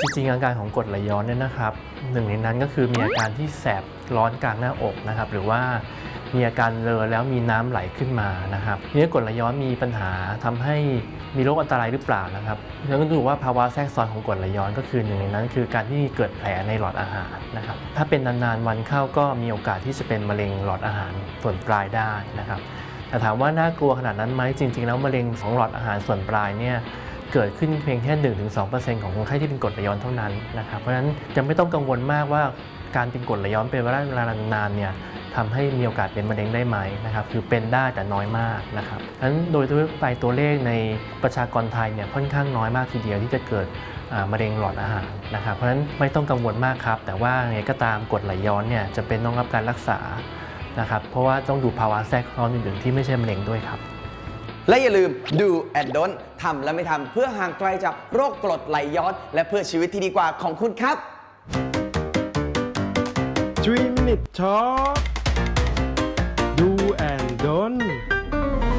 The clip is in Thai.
จริงๆอาการของกรดไหลย้อนเนี่ยนะครับหนึ่งในนั้นก็คือมีอาการที่แสบร้อนกลางหน้าอกนะครับหรือว่ามีอาการเลอะแล้วมีน้ำไหลขึ้นมานะครับนี่กรดไหลย้อนมีปัญหาทำให้มีโรคอันตรายหรือเปล่านะครับแล้วก็ดูว่าภาวะแทรกซ้อนของกรดไหลย้อนก็คือหนึ่งในนั้นคือการที่เกิดแผลในหลอดอาหารนะครับถ้าเป็นนานๆวันเข้าก็มีโอกาสที่จะเป็นมะเร็งหลอดอาหารส่วนปลายได้นะครับแต่ถามว่าน่ากลัวขนาดนั้นไหมจริงๆแล้วมะเร็งของหลอดอาหารส่วนปลายเนี่ยเกิดขึ้นเพียงแค่ 1-2% ของคนไข้ที่เป็นกรดไหลย้อนเท่านั้นนะครับเพราะฉะนั้นยังไม่ต้องกังวลมากว่าการเป็นกรดไหลย้อนเป็นเวลานานๆเนี่ยทำให้มีโอกาสเป็นมะเร็งได้ไหมนะครับคือเป็นได้แต่น้อยมากนะครับฉะนั้นโดยทั่วไปตัวเลขในประชากรไทยเนี่ยค่อนข้างน้อยมากทีเดียวที่จะเกิดมะเร็งหลอดอาหารนะครับเพราะฉะนั้นไม่ต้องกังวลมากครับแต่ว่าไงก็ตามกรดไหลย้อนเนี่ยจะเป็นต้องรับการรักษานะครับเพราะว่าต้องดูภาวะแทรกซ้อนอื่นๆที่ไม่ใช่มะเร็งด้วยครับและอย่าลืม Do and Don't ทำและไม่ทำเพื่อห่างไกลจากโรคกรดไหลย้อนและเพื่อชีวิตที่ดีกว่าของคุณครับ 3 Minute Talk